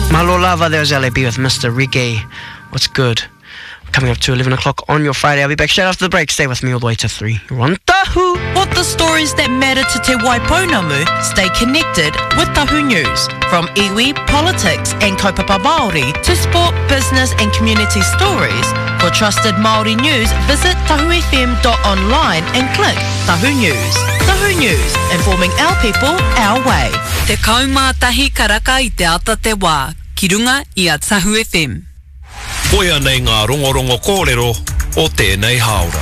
Mahalo lava, there's LAB with Mr. Reggae. What's good? Coming up to 11 o'clock on your Friday. I'll be back straight after the break. Stay with me all the way to 3. You're on Tahu. What the stories that matter to Te Waipounamu? Stay connected with Tahu News. From iwi, politics and kaupapa Māori to sport, business and community stories. For trusted Māori news, visit tahufm.online and click Tahu News. Tahu News, informing our people our way. Te kaumātahi karaka I te ata te wā. Ki runga I a Tahu FM. Koia nei ngā rongorongo kōrero o tēnei haora.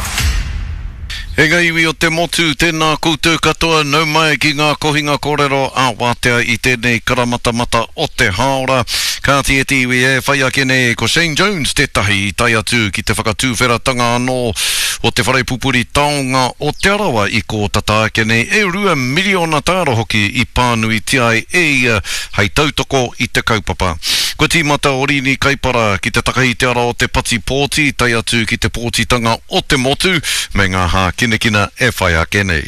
E gai iwi o te motu, tēnā koutou katoa, nau mai ki ngā kohinga kōrero a wātea I tēnei karamatamata o te haora. Ka tieti iwi e whai ake nei ko Shane Jones tētahi I tai atu ki te whakatūwheratanga anō o te whare pupuri taonga o te arawa I ko tata ake nei e 2 miliona tāra hoki I pānui tiai e hei tautoko I te kaupapa. Ko tīmata orini kaipara ki te takahi te ara o te pati pōti, tai atu ki te pōtitanga o te motu, me ngā hā kinekina e whai ake nei.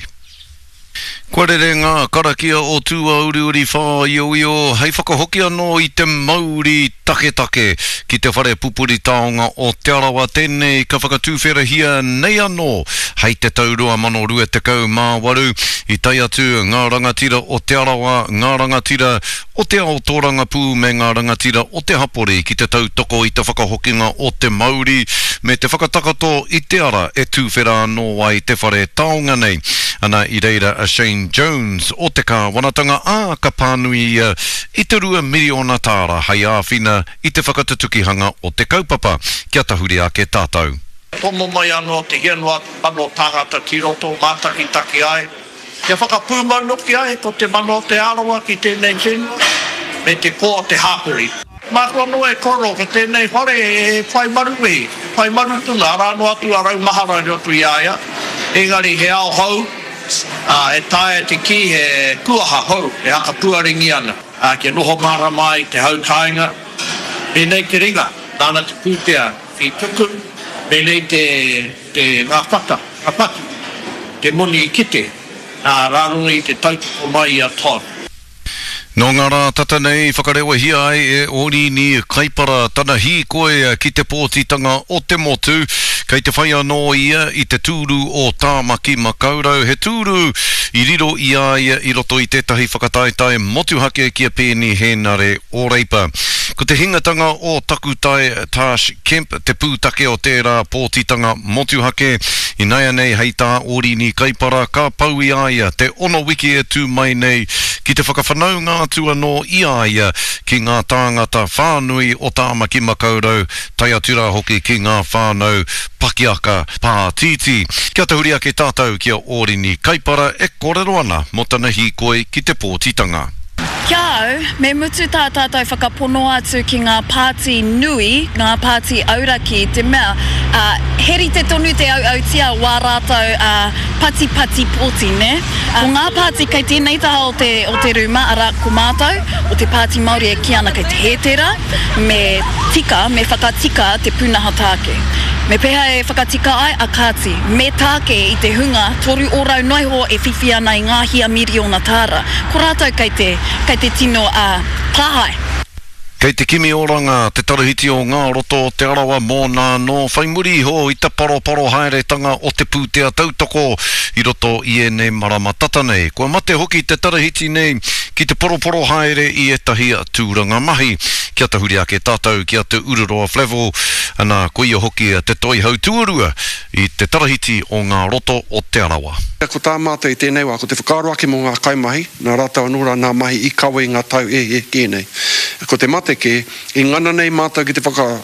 Kua rere ngā karakia o tua uri whā io, hei whakahoki anō I te Māori take ki te whare pupuri taonga o te arawa tēnei ka whakatūwherahia nei anō, hei te taurua mano rua te kau mā waru, I tai atu ngā rangatira o te arawa, ngā rangatira o te ao tōranga pū me ngā rangatira o te hapori ki te tautoko I te whakahokinga o te Māori, me te whakatakato I te ara e tūwhera anō ai te whare taonga nei. Ana I reira a Shane Jones o te kāwanatanga a ka pānui I te 2 miliona tāra hei āwhina I te whakatatukihanga o te kaupapa kia tahuri ake tātou. Tomo mai anō te hianua anō tāngata ki roto mātaki taki ai. Te whakapūmaunuki ai ko te mano te arawa ki tēnei tēnu me te kō te hāpuri. Mākrono e koro ka tēnei whare e whai maru e. Whai maru tuna rāno atu a rau mahara rotu I aia. Engari he ao hau. E tae te ki he kuaha hau, he haka puaringi ana. Ke noho mara mai te hau kāinga. Me nei te ringa, nāna te pūtea I tuku. Me nei te ngā whata, ngā patu. Te moni I kite, rārungi te tautoko mai a tō. No ngā rā tata nei, whakarewa hia ai e ori ni kaipara tana hi koe ki te pōtitanga o te motu, kei te whai anō ia I te tūru o Tāmaki Makaurau. He tūru I riro ia I roto I tētahi whakataetai motuhake kia pēni hēnare o reipa. Ko te hingatanga o takutai Tash Kemp, te pūtake o tērā pōtitanga motuhake, I naia nei hei tā ori ni kaipara ka pau I aia, te ono wiki e tū mai nei, ki te whakawhanau ngā tua no I aia ki ngā tāngata whānui o Tāmaki Makaurau, tai atura hoki ki ngā whānau Pakiaka Pātiti. Kia tahuri ake tātou kia ori ni kaipara e kōrero ana mo tana hīkoi ki te pōtitanga. Kia au, me mutu tā tātou whakapono atu ki ngā pāti nui, ngā pāti auraki, te mea, heri te tonu te au tia wā rātou pati pōti, ne? Ko ngā pāti kei tēnei taha o te ruma ara ko mātou, o te pāti Māori e ki ana kei te hetera, me whakatika te pūnaha tāke. Me peha e whakatika ai a kāti, me tāke I te hunga, toru orau noiho e whiwhi ana I ngā hia miliona tāra. Ko rātou kei te tino pāhai. Kei te kimi oranga, te taruhiti o ngā roto o te arawa mō nā no whaimuri ho I te paro haeretanga o te pūtea tautoko I roto I e nei marama tata nei. Kua mate hoki te taruhiti nei ki te paro haere I etahi tūranga mahi. Kia tahuri ake tātou kia te Ururoa Flevo, ana ko ia hoki te toi hau tuarua I te tarahiti o ngā roto o te arawa. Ko tā mātou I tēnei wā, ko te whakaaro ake mō ngā kaimahi, nā rātau anura ngā mahi I kawe ngā tau e kēnei. Ko te mate ke, I ngana nei mātou ki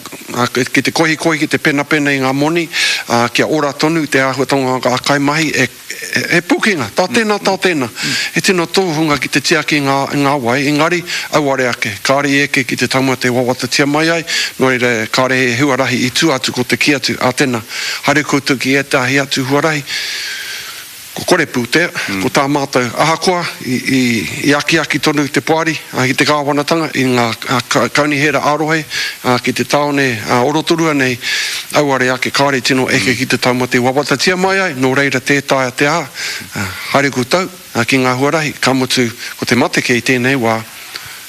te kohi ki te pena I ngā moni, kia ora tonu te āhuatonga ngā kaimahi e pukinga, tā tēnā. E tino tōhunga ki te tia ki ngā wai, engari auare ake, kāre eke ki te taumua te wawata tia mai ai, no re kāre he huarahi I tū atu ko te ki atu, a tēnā, haere koutou ki e tāhi atu huarahi, ko kore pūtea, ko tā mātou ahakoa I aki tonu te poari, ki te kāwanatanga, I ngā kaunihera arohe, ki te taone oroturua nei, auare ake kāre tino eke ki te taumua te wawata tia mai ai, no reira tētāia te aha, haere koutou, ki ngā huarahi, ka mutu, ko te mate kei tēnei wā,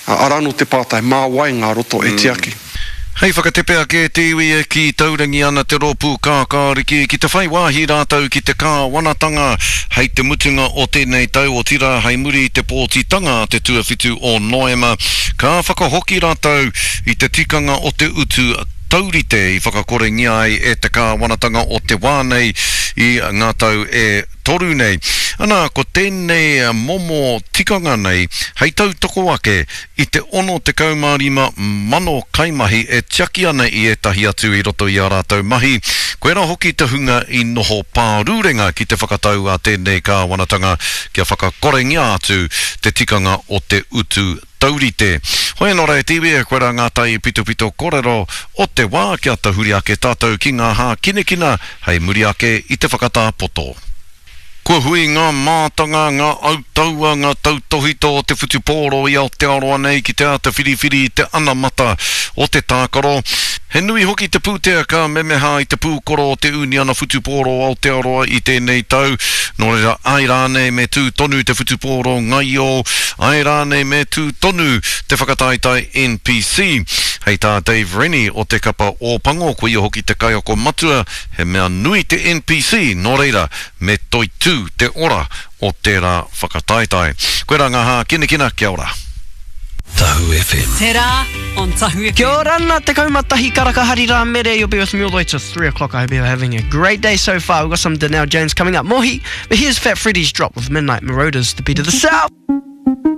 arano te pātai māwai ngā roto e te ake. Hei whakatepea ke te iwi e ki taurangi ana te rōpū kākāriki ki te whai wāhi rātau ki te kāwanatanga hei te mutunga o tēnei tau o tira hei muri te pōtitanga te tuawhitu o Noema ka whakahoki rātau i te tikanga o te utu taurite i whakakore ngiai e te kāwanatanga o te wānei i ngā tau e toru nei. Ana, ko tēnei momo tikanga nei, hei tau toko ake i te ono te kaumārima mano kaimahi e tiaki ana i e tahi atu i roto i a rātau mahi. Koe rā hoki te hunga i noho pārūrenga ki te whakatau a tēnei kāwanatanga kia whakakore ngia atu te tikanga o te utu taurite. Hoi anō rei tiwi e koe rā ngā tai pito korero o te wā kia tahuri ake tātou ki ngā hā kinekina hei muri ake i te whakatā poto. Kua hui ngā mātanga, ngā autaua, ngā tautohito o te whutupōro i Aotearoa nei ki te ata whiriwhiri i te anamata o te tākaro. He nui hoki te pūtea ka memeha i te pūkoro o te uni ana whutupōro o Aotearoa i tēnei tau. Nō reira, ai rānei me tū tonu te whutupōro ngai o, ai rānei me tū tonu te whakataitai NPC. Hei tā Dave Rennie o te kapa o Pango, ko ia hoki te kaioko matua, he mea nui te NPC, nō reira, me toi tū te ora o tērā whakataitai. Koe rā ngā hā kinekina, kia ora. Tahu FM. Tērā on Tahu FM. Kia ora na te kaumatahi karaka hari rā mere. You'll be with me all the way to 3 o'clock. I hope you're having a great day so far. We've got some Danelle Jones coming up. Mohi, but here's Fat Freddy's drop with Midnight Marauders, the beat of the South.